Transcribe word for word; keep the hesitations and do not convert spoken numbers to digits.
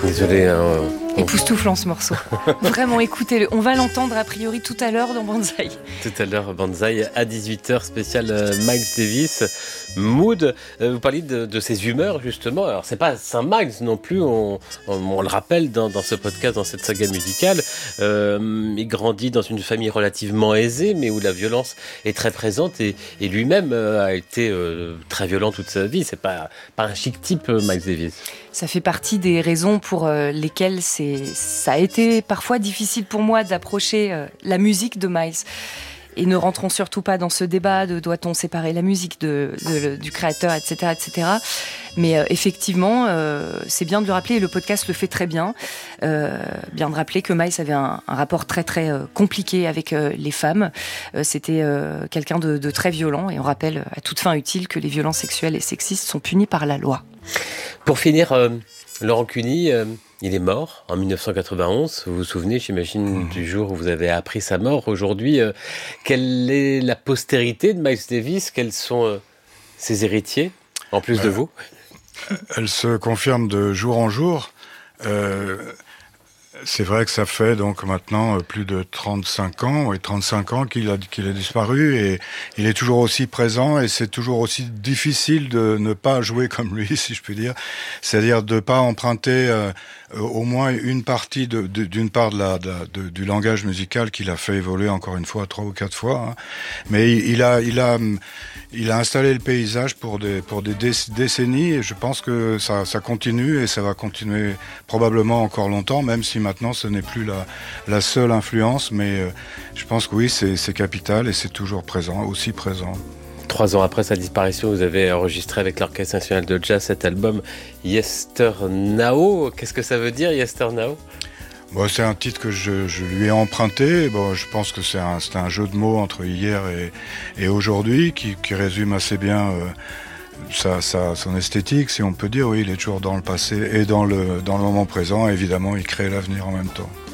Désolé. Hein, on... Époustouflant ce morceau. Vraiment, écoutez-le. On va l'entendre a priori tout à l'heure dans Banzai. Tout à l'heure, Banzai, à dix-huit heures, spécial euh, Miles Davis. Mood, euh, vous parliez de, de ses humeurs justement. Alors c'est pas Saint Miles non plus, on, on, on le rappelle dans, dans ce podcast, dans cette saga musicale. Euh, il grandit dans une famille relativement aisée, mais où la violence est très présente et, et lui-même euh, a été euh, très violent toute sa vie. C'est pas, pas un chic type, euh, Miles Davis. Ça fait partie des raisons pour euh, lesquelles c'est, ça a été parfois difficile pour moi d'approcher euh, la musique de Miles. Et ne rentrons surtout pas dans ce débat de doit-on séparer la musique de, de, du créateur, et cetera, et cetera. Mais euh, effectivement, euh, c'est bien de le rappeler, et le podcast le fait très bien, euh, bien de rappeler que Miles avait un, un rapport très très euh, compliqué avec euh, les femmes. Euh, c'était euh, quelqu'un de, de très violent, et on rappelle à toute fin utile que les violences sexuelles et sexistes sont punies par la loi. Pour finir, euh, Laurent Cuny, euh, il est mort en dix-neuf cent quatre-vingt-onze. Vous vous souvenez, j'imagine, mmh. du jour où vous avez appris sa mort. Aujourd'hui, euh, quelle est la postérité de Miles Davis ? Quels sont euh, ses héritiers, en plus euh, de vous ? Elle se confirme de jour en jour. Euh, c'est vrai que ça fait donc maintenant plus de trente-cinq ans, et trente-cinq ans qu'il a, qu'il a disparu, et il est toujours aussi présent, et c'est toujours aussi difficile de ne pas jouer comme lui, si je puis dire. C'est-à-dire de ne pas emprunter euh, au moins une partie de, de, d'une part de la, de, de, du langage musical qu'il a fait évoluer encore une fois, trois ou quatre fois. Hein. Mais il, il a, il a, il a installé le paysage pour des, pour des décennies, et je pense que ça, ça continue, et ça va continuer probablement encore longtemps, même si maintenant ce n'est plus la, la seule influence. Mais euh, je pense que oui, c'est, c'est capital, et c'est toujours présent, aussi présent. Trois ans après sa disparition, vous avez enregistré avec l'Orchestre National de Jazz cet album Yester Now. Qu'est-ce que ça veut dire, Yester Now ? Bon, c'est un titre que je, je lui ai emprunté. Bon, je pense que c'est un, c'est un jeu de mots entre hier et, et aujourd'hui qui, qui résume assez bien euh, sa, sa, son esthétique, si on peut dire. Oui, il est toujours dans le passé et dans le, dans le moment présent. Évidemment, il crée l'avenir en même temps.